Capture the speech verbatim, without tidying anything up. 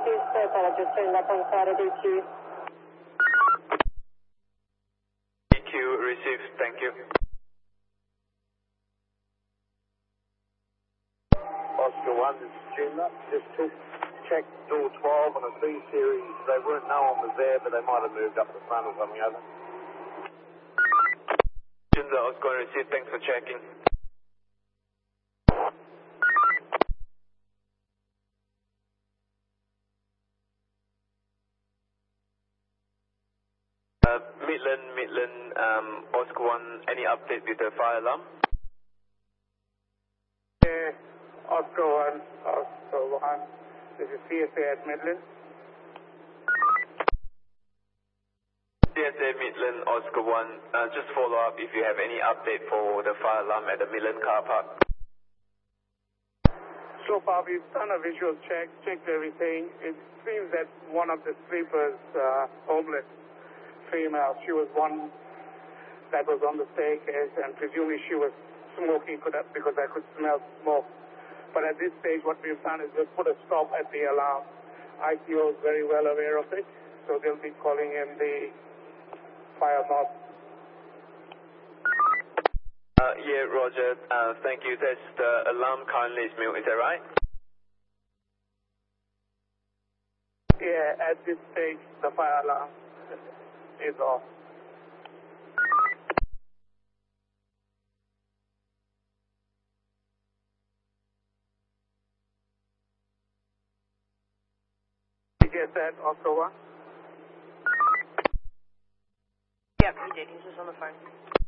received, so apologies, turned up on Friday D Q. D Q received, thank you. Oscar one, this is Jim. Just took check door twelve on a B series. They weren't, no one was there, but they might have moved up the front or something over. Jinza, Oscar received, thanks for checking. Uh, Midland, Midland, um, Oscar one, any update with the fire alarm? Yeah, Oscar one, Oscar one. This is C S A at Midland. C S A Midland, Oscar one, uh, just follow up if you have any update for the fire alarm at the Midland car park. So far, we've done a visual check, checked everything. It seems that one of the sleepers, uh, homeless female, she was one that was on the staircase, and presumably she was smoking because I could smell smoke. But at this stage, what we've done is we've put a stop at the alarm. I C O is very well aware of it, so they'll be calling in the fire marshal. Uh, yeah, Roger, uh, thank you. That's the alarm currently is mute, is that right? Yeah, at this stage, the fire alarm is off. Did you get that, Oscar one? Yep, he did. He's just on the phone.